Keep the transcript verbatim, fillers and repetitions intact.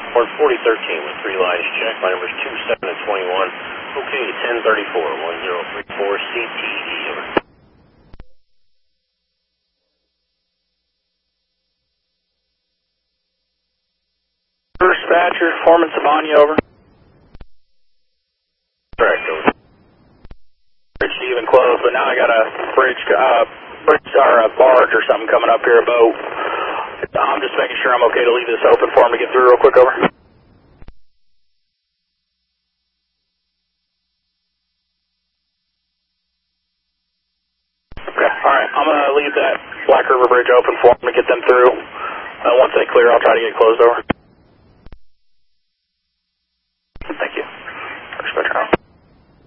Port forty thirteen with three lines check. My number is two seven and twenty-one. Okay, ten thirty-four, one zero three four C T E. Over. First Dispatcher, Foreman Sabanya, over. Correct, over. Bridge to even close, but now I got a bridge, uh, bridge or a barge or something coming up here, a boat. I'm just making sure I'm okay to leave this open for him to get through real quick, over. Okay, alright, I'm going to leave that Black River Bridge open for them to get them through. Uh, once they clear, I'll try to get closed over.